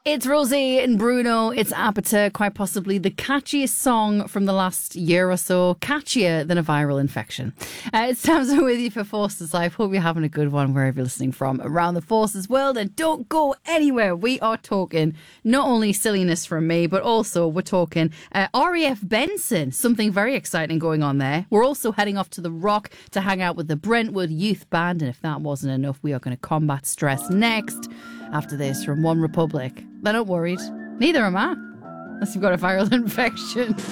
It's Rosie and Bruno. It's Apata, quite possibly the catchiest song from the last year or so. Catchier than a viral infection. It's Tamsin with you for Forces Life. Hope you're having a good one wherever you're listening from around the Forces world. And don't go anywhere. We are talking not only silliness from me, but also we're talking RAF Benson. Something very exciting going on there. We're also heading off to the Rock to hang out with the Brentwood Youth Band. And if that wasn't enough, we are going to combat stress next. After this from One Republic. They're not worried. Neither am I. Unless you've got a viral infection.